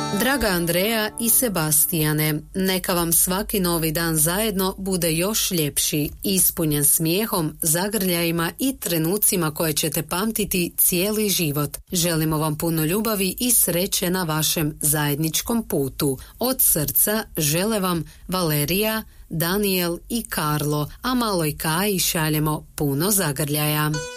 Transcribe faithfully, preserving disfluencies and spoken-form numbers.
Draga Andreja i Sebastijane, neka vam svaki novi dan zajedno bude još ljepši, ispunjen smijehom, zagrljajima i trenucima koje ćete pamtiti cijeli život. Želimo vam puno ljubavi i sreće na vašem zajedničkom putu. Od srca žele vam Valerija, Daniel i Karlo, a maloj Kaji šaljemo puno zagrljaja.